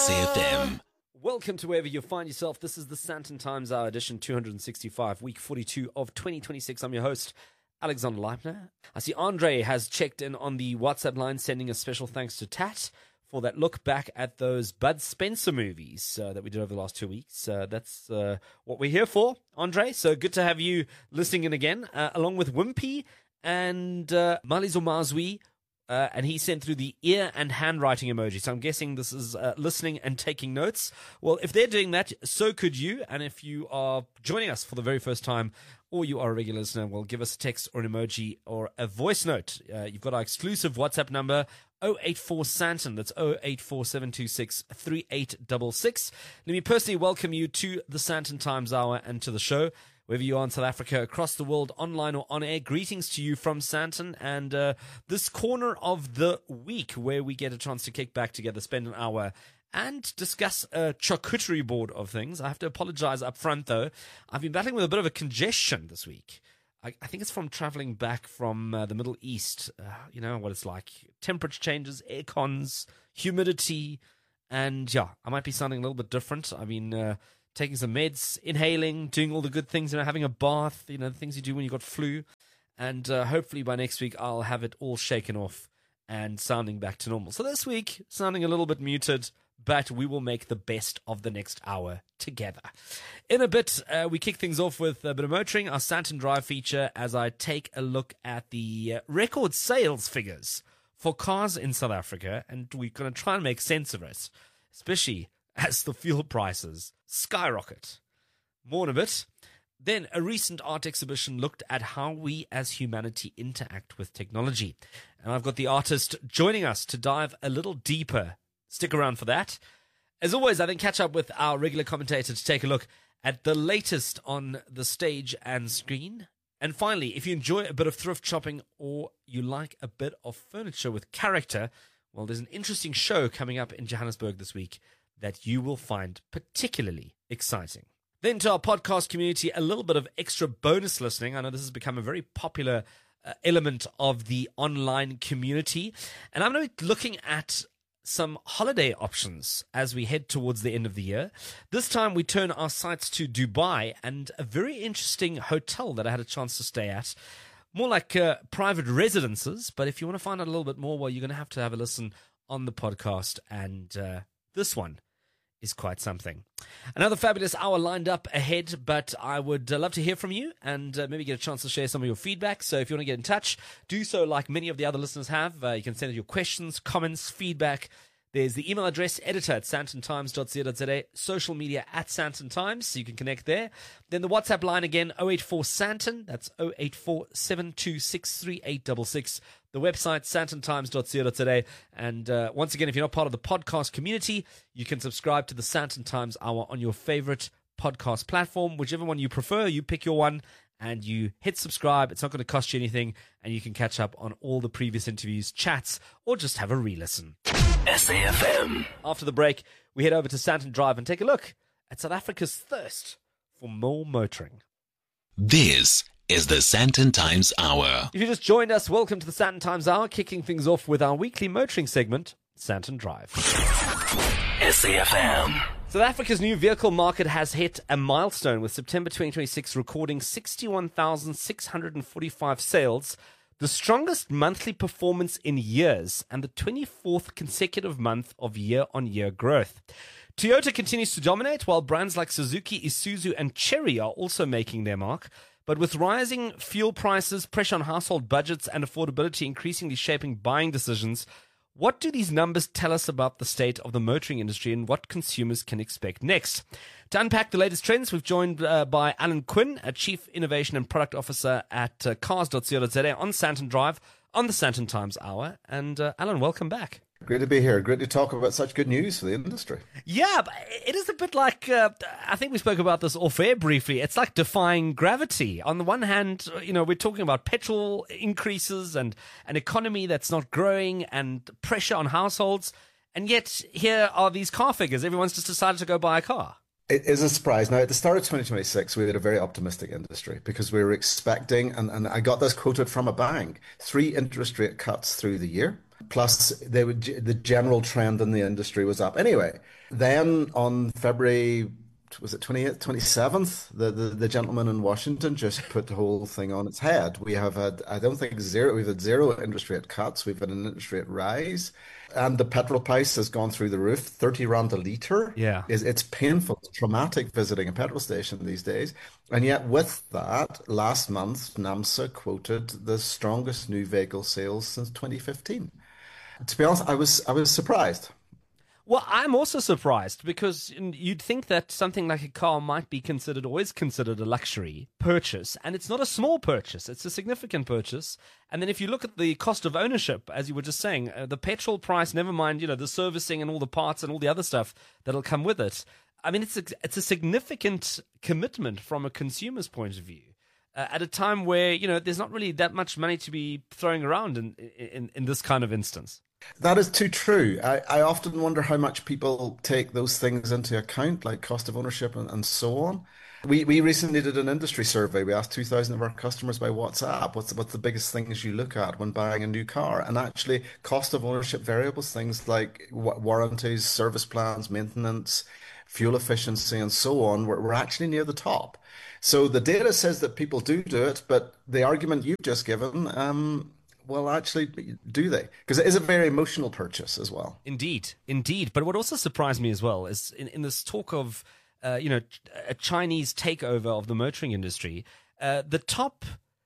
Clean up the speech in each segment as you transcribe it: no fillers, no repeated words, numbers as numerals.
SAFM. Welcome to wherever you find yourself. This is the Sandton Times Hour edition 265, week 42 of 2026. I'm your host, Alexander Leipner. I see Andre has checked in on the WhatsApp line, sending a special thanks to Tat for that look back at those Bud Spencer movies that we did over the last 2 weeks. That's what we're here for, Andre. So good to have you listening in again, along with Wimpy and Malizo Mazwi. And he sent through the ear and handwriting emoji. So I'm guessing this is listening and taking notes. Well, if they're doing that, so could you. And if you are joining us for the very first time, or you are a regular listener, well, give us a text or an emoji or a voice note. You've got our exclusive WhatsApp number, 084 Santon. That's 084 726 3866. Let me personally welcome you to the Sandton Times Hour and to the show. Wherever you are in South Africa, across the world, online or on air, greetings to you from Sandton and this corner of the week where we get a chance to kick back together, spend an hour, and discuss a charcuterie board of things. I have to apologize up front, though. I've been battling with a bit of a congestion this week. I think it's from traveling back from the Middle East. You know what it's like. Temperature changes, air cons, humidity, and yeah, I might be sounding a little bit different. I mean... taking some meds, inhaling, doing all the good things, having a bath, the things you do when you got flu. And hopefully by next week, I'll have it all shaken off and sounding back to normal. So this week, sounding a little bit muted, but we will make the best of the next hour together. In a bit, we kick things off with a bit of motoring, our Sandton Drive feature, as I take a look at the record sales figures for cars in South Africa, and we're going to try and make sense of it, especially as the fuel prices skyrocket. More in a bit. Then a recent art exhibition looked at how we as humanity interact with technology. And I've got the artist joining us to dive a little deeper. Stick around for that. As always, I then catch up with our regular commentator to take a look at the latest on the stage and screen. And finally, if you enjoy a bit of thrift shopping or you like a bit of furniture with character, well, there's an interesting show coming up in Johannesburg this week that you will find particularly exciting. Then to our podcast community, a little bit of extra bonus listening. I know this has become a very popular element of the online community. And I'm going to be looking at some holiday options as we head towards the end of the year. This time we turn our sights to Dubai and a very interesting hotel that I had a chance to stay at. More like private residences. But if you want to find out a little bit more, well, you're going to have a listen on the podcast. And this one is quite something. Another fabulous hour lined up ahead, but I would love to hear from you and maybe get a chance to share some of your feedback. So if you want to get in touch, do so like many of the other listeners have. You can send us your questions, comments, feedback. There's the email address, editor@santontimes.co.za, social media @SantonTimes, so you can connect there. Then the WhatsApp line again, 084 Santon, that's 084 726 3866. The website, santontimes.co.za. And once again, if you're not part of the podcast community, you can subscribe to the Sandton Times Hour on your favorite podcast platform. Whichever one you prefer, you pick your one and you hit subscribe. It's not going to cost you anything, and you can catch up on all the previous interviews, chats, or just have a re-listen. SAFM. After the break, we head over to Sandton Drive and take a look at South Africa's thirst for more motoring. This is the Sandton Times Hour. If you just joined us, welcome to the Sandton Times Hour, kicking things off with our weekly motoring segment, Sandton Drive. SAFM. South Africa's new vehicle market has hit a milestone, with September 2026 recording 61,645 sales, the strongest monthly performance in years, and the 24th consecutive month of year-on-year growth. Toyota continues to dominate, while brands like Suzuki, Isuzu, and Chery are also making their mark. But with rising fuel prices, pressure on household budgets, and affordability increasingly shaping buying decisions, what do these numbers tell us about the state of the motoring industry and what consumers can expect next? To unpack the latest trends, we've joined by Alan Quinn, a Chief Innovation and Product Officer at cars.co.za on Sandton Drive on the Sandton Times Hour. And Alan, welcome back. Great to be here. Great to talk about such good news for the industry. Yeah, but it is a bit like, I think we spoke about this off air briefly. It's like defying gravity. On the one hand, we're talking about petrol increases and an economy that's not growing and pressure on households. And yet here are these car figures. Everyone's just decided to go buy a car. It is a surprise. Now, at the start of 2026, we had a very optimistic industry because we were expecting, and I got this quoted from a bank, 3 interest rate cuts through the year. Plus, the general trend in the industry was up. Anyway, then on February, was it 28th, 27th, the gentleman in Washington just put the whole thing on its head. We have had, I don't think zero, we've had zero interest rate cuts, we've had an interest rate rise, and the petrol price has gone through the roof. 30 rand a litre Yeah. it's painful, it's traumatic visiting a petrol station these days. And yet, with that, last month, NAMSA quoted the strongest new vehicle sales since 2015. To be honest, I was surprised. Well, I'm also surprised because you'd think that something like a car might be considered or is considered a luxury purchase, and it's not a small purchase, it's a significant purchase. And then if you look at the cost of ownership, as you were just saying, the petrol price, never mind, the servicing and all the parts and all the other stuff that'll come with it. I mean, it's a significant commitment from a consumer's point of view. At a time where there's not really that much money to be throwing around in this kind of instance. That is too true. I often wonder how much people take those things into account, like cost of ownership and so on. We recently did an industry survey. We asked 2,000 of our customers by WhatsApp, what's the biggest things you look at when buying a new car? And actually, cost of ownership variables, things like warranties, service plans, maintenance, fuel efficiency, and so on, were actually near the top. So the data says that people do it, but the argument you've just given, well, actually, do they? Because it is a very emotional purchase as well. Indeed, indeed. But what also surprised me as well is in this talk of, a Chinese takeover of the motoring industry, the top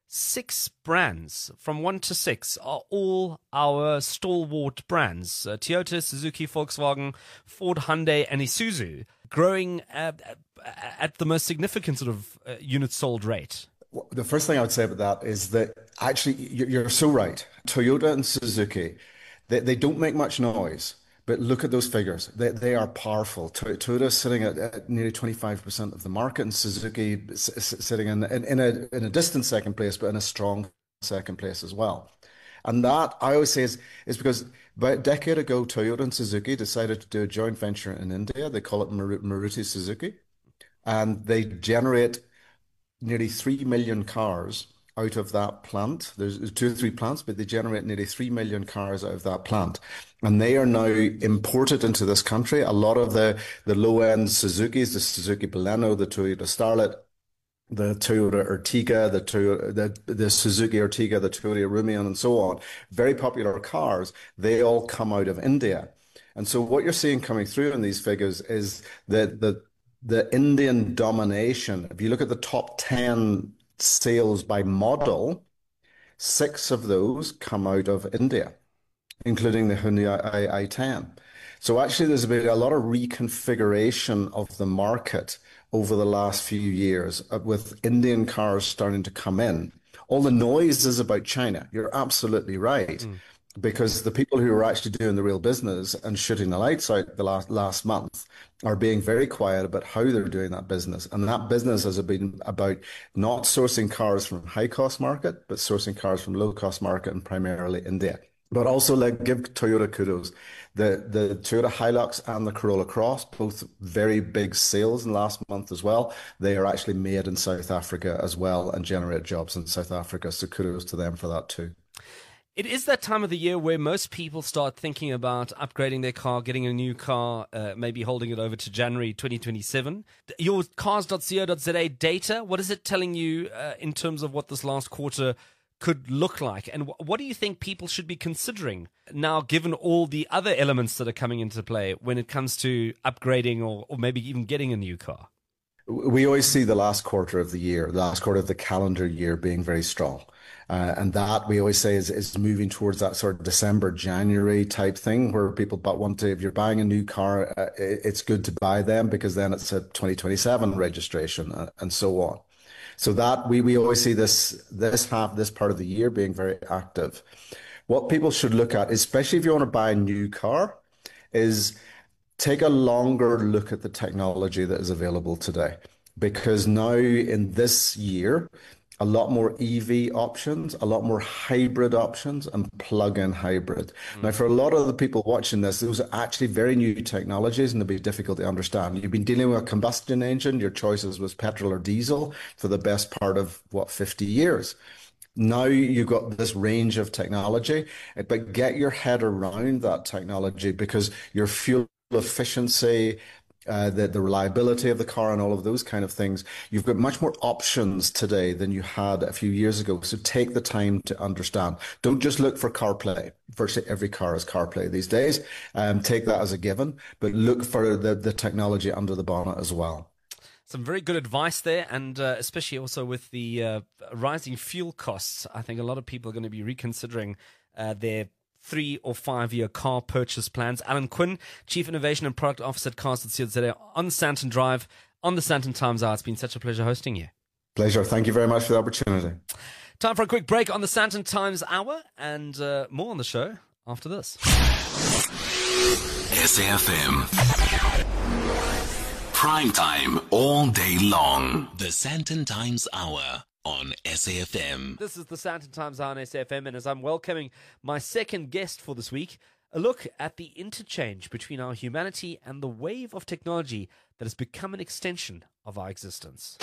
6 brands from 1 to 6 are all our stalwart brands. Toyota, Suzuki, Volkswagen, Ford, Hyundai, and Isuzu, growing at the most significant sort of units sold rate. The first thing I would say about that is that actually you're so right. Toyota and Suzuki, they don't make much noise, but look at those figures. They are powerful. Toyota is sitting at nearly 25% of the market, and Suzuki sitting in a distant second place, but in a strong second place as well. And that I always say is because about a decade ago, Toyota and Suzuki decided to do a joint venture in India. They call it Maruti Suzuki, and they generate nearly 3 million cars out of that plant. There's 2 or 3 plants, but they generate nearly 3 million cars out of that plant. And they are now imported into this country. A lot of the low-end Suzukis, the Suzuki Baleno, the Toyota Starlet, the Toyota Ertiga, the Suzuki Ertiga, the Toyota Rumion, and so on, very popular cars, they all come out of India. And so what you're seeing coming through in these figures is that the Indian domination. If you look at the top 10 sales by model, 6 of those come out of India, including the Hyundai i10. So actually, there's been a lot of reconfiguration of the market over the last few years, with Indian cars starting to come in. All the noise is about China. You're absolutely right. Because the people who are actually doing the real business and shooting the lights out the last month are being very quiet about how they're doing that business. And that business has been about not sourcing cars from high-cost market, but sourcing cars from low-cost market and primarily India. But also, give Toyota kudos. The Toyota Hilux and the Corolla Cross, both very big sales in last month as well. They are actually made in South Africa as well and generate jobs in South Africa. So kudos to them for that too. It is that time of the year where most people start thinking about upgrading their car, getting a new car, maybe holding it over to January 2027. Your cars.co.za data, what is it telling you in terms of what this last quarter could look like? And what do you think people should be considering now, given all the other elements that are coming into play when it comes to upgrading or maybe even getting a new car? We always see the last quarter of the year, the last quarter of the calendar year being very strong. And that we always say is moving towards that sort of December, January type thing where people want to, if you're buying a new car, it's good to buy them because then it's a 2027 registration and so on. So that we always see this part of the year being very active. What people should look at, especially if you want to buy a new car, is take a longer look at the technology that is available today. Because now in this year, a lot more EV options, a lot more hybrid options, and plug-in hybrid. Now, for a lot of the people watching this, those are actually very new technologies and they'll be difficult to understand. You've been dealing with a combustion engine, your choices was petrol or diesel for the best part of, 50 years. Now you've got this range of technology, but get your head around that technology because your fuel efficiency, the reliability of the car and all of those kind of things, you've got much more options today than you had a few years ago. So take the time to understand. Don't just look for CarPlay. Virtually every car has CarPlay these days. Take that as a given, but look for the technology under the bonnet as well. Some very good advice there, and especially also with the rising fuel costs, I think a lot of people are going to be reconsidering their 3 or 5 year car purchase plans. Alan Quinn, Chief Innovation and Product Officer at Cars today on Santon Drive, on the Santon Times Hour. It's been such a pleasure hosting you. Pleasure. Thank you very much for the opportunity. Time for a quick break on the Santon Times Hour, and more on the show after this. SAFM. Prime time all day long. The Santon Times Hour on SAFM. This is the Santon Times Hour on SAFM, and as I'm welcoming my second guest for this week, a look at the interchange between our humanity and the wave of technology that has become an extension of our existence.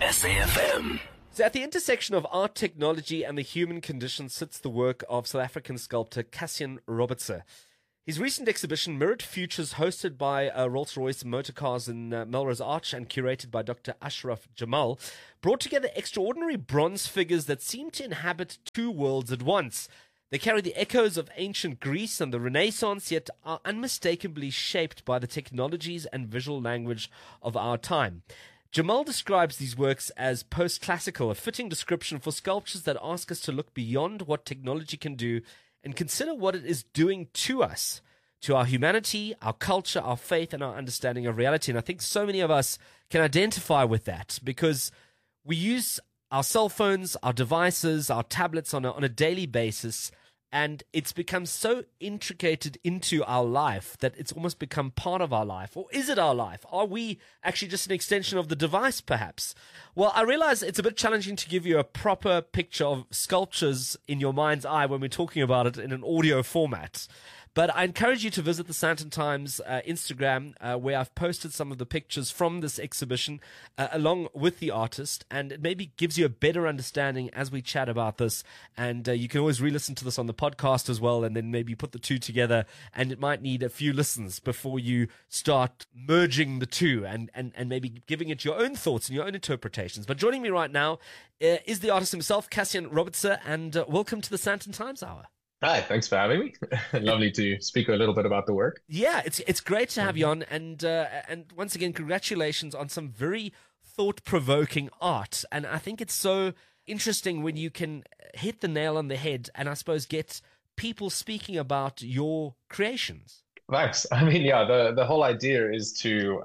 SAFM. So at the intersection of art, technology, and the human condition sits the work of South African sculptor Cassian Robertse. His recent exhibition, Mirrored Futures, hosted by Rolls-Royce Motor Cars in Melrose Arch and curated by Dr. Ashraf Jamal, brought together extraordinary bronze figures that seem to inhabit two worlds at once. They carry the echoes of ancient Greece and the Renaissance, yet are unmistakably shaped by the technologies and visual language of our time. Jamal describes these works as post-classical, a fitting description for sculptures that ask us to look beyond what technology can do and consider what it is doing to us, to our humanity, our culture, our faith, and our understanding of reality. And I think so many of us can identify with that because we use our cell phones, our devices, our tablets on a daily basis, and it's become so intricated into our life that it's almost become part of our life. Or is it our life? Are we actually just an extension of the device, perhaps? Well, I realize it's a bit challenging to give you a proper picture of sculptures in your mind's eye when we're talking about it in an audio format. But I encourage you to visit the Santon Times Instagram, where I've posted some of the pictures from this exhibition along with the artist, and it maybe gives you a better understanding as we chat about this. And you can always re-listen to this on the podcast as well, and then maybe put the two together, and it might need a few listens before you start merging the two and maybe giving it your own thoughts and your own interpretations. But joining me right now is the artist himself, Cassian Robertse, and welcome to the Santon Times Hour. Hi, thanks for having me. Lovely to speak a little bit about the work. Yeah, it's great to have you on, and once again, congratulations on some very thought-provoking art. And I think it's so interesting when you can hit the nail on the head, and I suppose get people speaking about your creations. Thanks. I mean, yeah, the whole idea is to,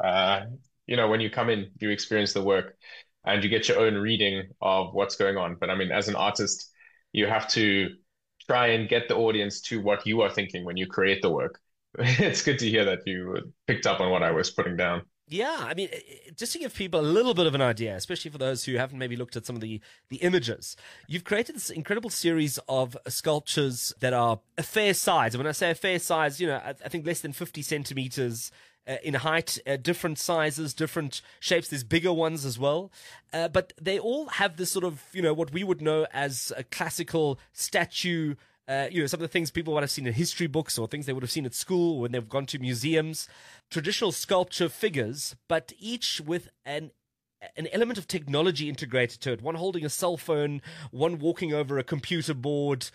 when you come in, you experience the work, and you get your own reading of what's going on. But I mean, as an artist, you have to try and get the audience to what you are thinking when you create the work. It's good to hear that you picked up on what I was putting down. Yeah, I mean, just to give people a little bit of an idea, especially for those who haven't maybe looked at some of the images, you've created this incredible series of sculptures that are a fair size. And when I say a fair size, I think less than 50 centimeters in height, different sizes, different shapes. There's bigger ones as well. But they all have this sort of, what we would know as a classical statue, some of the things people would have seen in history books or things they would have seen at school when they've gone to museums. Traditional sculpture figures, but each with an element of technology integrated to it. One holding a cell phone, one walking over a computer board,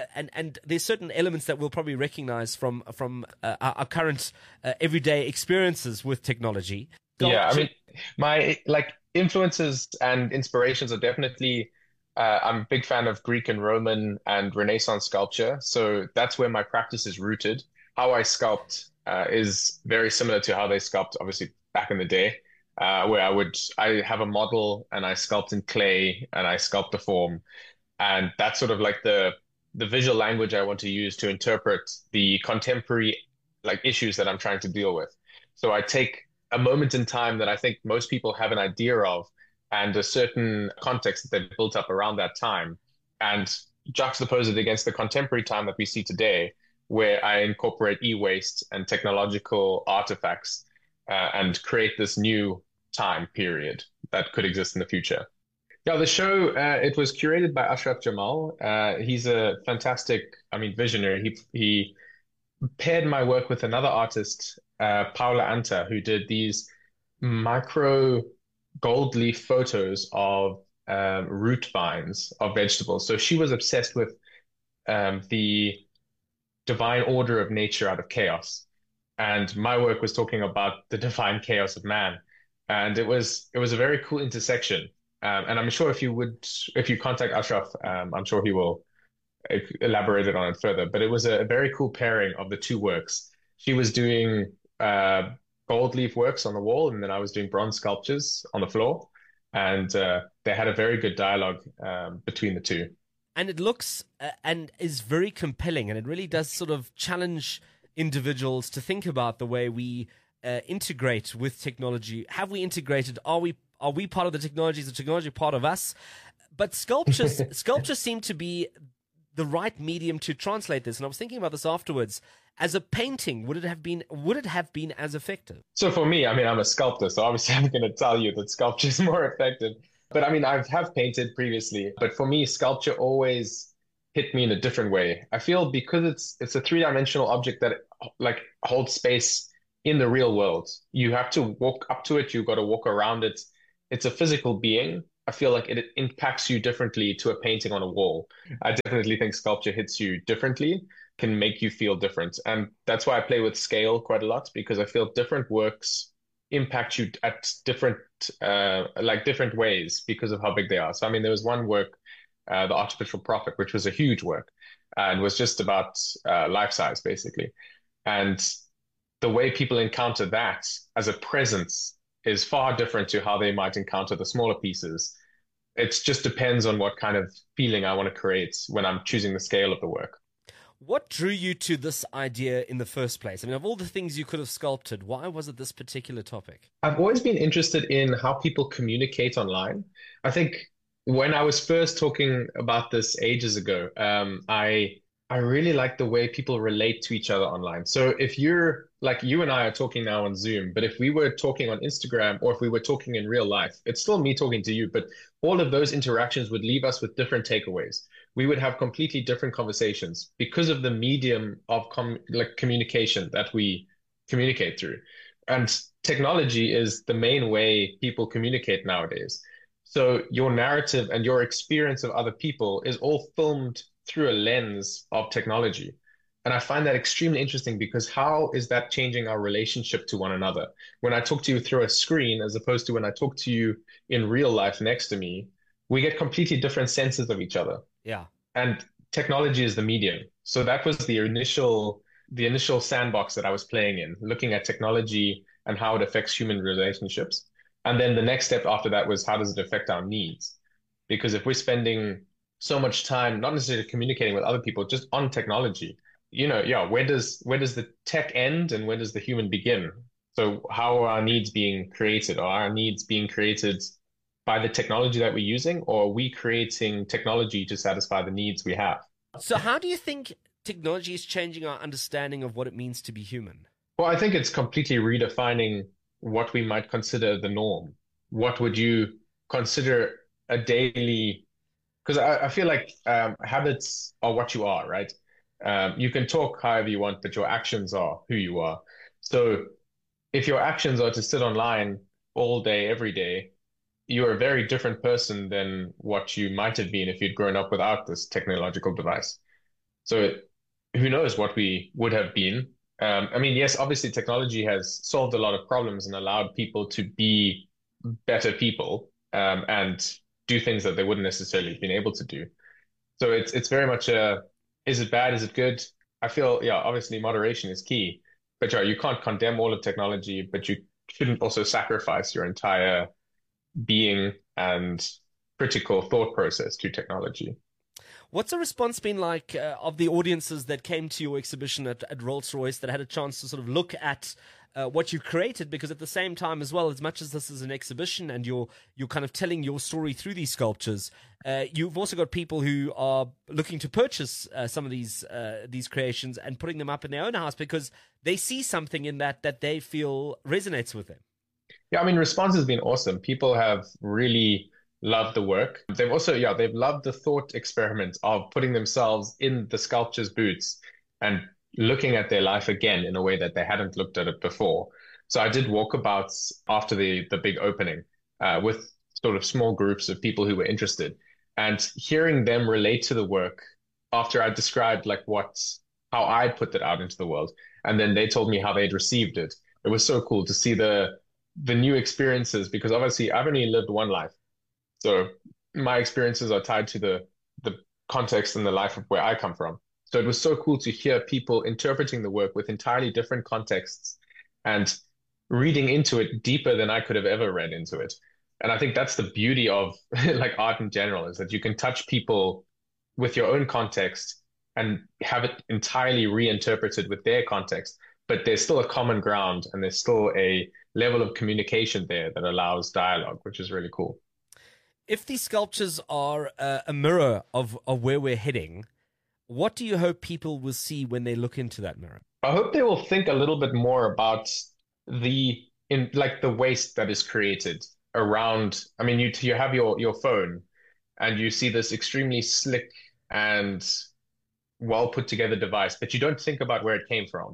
and there's certain elements that we'll probably recognize from our current everyday experiences with technology. Yeah, I mean, my influences and inspirations are definitely. I'm a big fan of Greek and Roman and Renaissance sculpture, so that's where my practice is rooted. How I sculpt is very similar to how they sculpt, obviously, back in the day. Where I have a model and I sculpt in clay and I sculpt the form. And that's sort of like the visual language I want to use to interpret the contemporary issues that I'm trying to deal with. So I take a moment in time that I think most people have an idea of and a certain context that they've built up around that time and juxtapose it against the contemporary time that we see today, where I incorporate e-waste and technological artifacts and create this new time period that could exist in the future. Yeah, the show it was curated by Ashraf Jamal. He's a fantastic, I mean, visionary. He paired my work with another artist, Paula Anta, who did these micro gold leaf photos of root vines of vegetables. So she was obsessed with the divine order of nature out of chaos. And my work was talking about the divine chaos of man. And it was a very cool intersection. And I'm sure if you contact Ashraf, I'm sure he will elaborate on it further. But it was a very cool pairing of the two works. She was doing gold leaf works on the wall, and then I was doing bronze sculptures on the floor. And they had a very good dialogue between the two. And it looks and is very compelling, and it really does sort of challenge individuals to think about the way we integrate with technology. Have we integrated? Are we part of the technology? Is the technology part of us? But sculptures seem to be the right medium to translate this. And I was thinking about this afterwards. As a painting, would it have been as effective? So for me, I mean, I'm a sculptor, so obviously I'm going to tell you that sculpture is more effective. But I mean, I have painted previously, but for me, sculpture always hit me in a different way. I feel because it's a three-dimensional object that like holds space in the real world. You have to walk up to it, you've got to walk around it. It's a physical being. I feel like it impacts you differently to a painting on a wall. I definitely think sculpture hits you differently, can make you feel different. And that's why I play with scale quite a lot, because I feel different works impact you at different ways because of how big they are. So I mean, there was one work, The Artificial Prophet, which was a huge work and was just about life size basically. And the way people encounter that as a presence is far different to how they might encounter the smaller pieces. It just depends on what kind of feeling I want to create when I'm choosing the scale of the work. What drew you to this idea in the first place? I mean, of all the things you could have sculpted, why was it this particular topic? I've always been interested in how people communicate online. I think when I was first talking about this ages ago, I really like the way people relate to each other online. So if you're like you and I are talking now on Zoom, but if we were talking on Instagram or if we were talking in real life, it's still me talking to you, but all of those interactions would leave us with different takeaways. We would have completely different conversations because of the medium of communication that we communicate through. And technology is the main way people communicate nowadays. So your narrative and your experience of other people is all filmed through a lens of technology. And I find that extremely interesting because how is that changing our relationship to one another? When I talk to you through a screen, as opposed to when I talk to you in real life next to me, we get completely different senses of each other. Yeah. And technology is the medium. So that was the initial sandbox that I was playing in, looking at technology and how it affects human relationships. And then the next step after that was how does it affect our needs? Because if we're spending so much time, not necessarily communicating with other people, just on technology, where does the tech end and where does the human begin? So how are our needs being created? Are our needs being created by the technology that we're using, or are we creating technology to satisfy the needs we have? So how do you think technology is changing our understanding of what it means to be human? Well, I think it's completely redefining what we might consider the norm. What would you consider a daily? Because I feel like habits are what you are, right? You can talk however you want, but your actions are who you are. So if your actions are to sit online all day, every day, you're a very different person than what you might have been if you'd grown up without this technological device. So who knows what we would have been. I mean, yes, obviously technology has solved a lot of problems and allowed people to be better people and do things that they wouldn't necessarily have been able to do. So it's very much is it bad? Is it good? I feel, yeah, obviously moderation is key. But yeah, you can't condemn all of technology, but you shouldn't also sacrifice your entire being and critical thought process to technology. What's the response been like of the audiences that came to your exhibition at Rolls-Royce that had a chance to sort of look at what you created? Because at the same time as well, as much as this is an exhibition and you're kind of telling your story through these sculptures, you've also got people who are looking to purchase some of these creations and putting them up in their own house because they see something in that they feel resonates with them. Yeah, I mean, response has been awesome. People have really loved the work. They've also, yeah, they've loved the thought experiment of putting themselves in the sculpture's boots and looking at their life again in a way that they hadn't looked at it before. So I did walkabouts after the big opening with sort of small groups of people who were interested, and hearing them relate to the work after I described like how I put it out into the world, and then they told me how they'd received it. It was so cool to see the new experiences, because obviously I've only lived one life. So my experiences are tied to the context and the life of where I come from. So it was so cool to hear people interpreting the work with entirely different contexts and reading into it deeper than I could have ever read into it. And I think that's the beauty of like art in general, is that you can touch people with your own context and have it entirely reinterpreted with their context. But there's still a common ground and there's still a level of communication there that allows dialogue, which is really cool. If these sculptures are a mirror of where we're heading, what do you hope people will see when they look into that mirror? I hope they will think a little bit more about the waste that is created around. I mean, you have your phone and you see this extremely slick and well put together device, but you don't think about where it came from,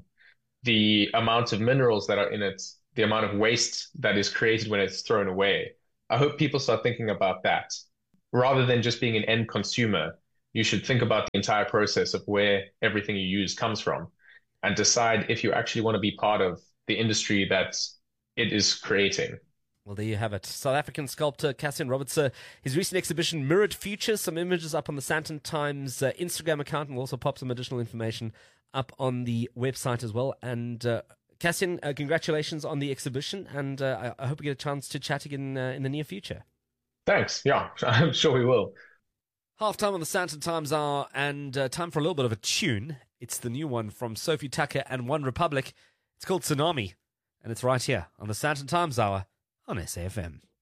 the amount of minerals that are in it, the amount of waste that is created when it's thrown away. I hope people start thinking about that. Rather than just being an end consumer, you should think about the entire process of where everything you use comes from and decide if you actually want to be part of the industry that it is creating. Well, there you have it. South African sculptor Cassian Roberts, his recent exhibition, Mirrored Future, some images up on the Sandton Times Instagram account, and we'll also pop some additional information up on the website as well. And Cassian, congratulations on the exhibition, and I hope we get a chance to chat again in the near future. Thanks. Yeah, I'm sure we will. Halftime on the Sandton Times Hour, and time for a little bit of a tune. It's the new one from Sophie Tucker and One Republic. It's called Tsunami, and it's right here on the Sandton Times Hour on SAFM.